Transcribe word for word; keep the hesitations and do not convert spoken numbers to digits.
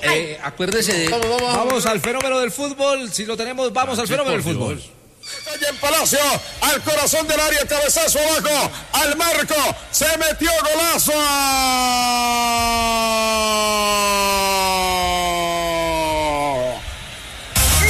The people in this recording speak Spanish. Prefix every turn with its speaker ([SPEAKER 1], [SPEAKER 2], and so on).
[SPEAKER 1] eh, acuérdese de...
[SPEAKER 2] Vamos, vamos, vamos.
[SPEAKER 1] Vamos al fenómeno del fútbol. Si lo tenemos, vamos al fenómeno del fútbol.
[SPEAKER 3] Calle en Palacio, al corazón del área, cabezazo abajo, al marco, se metió golazo.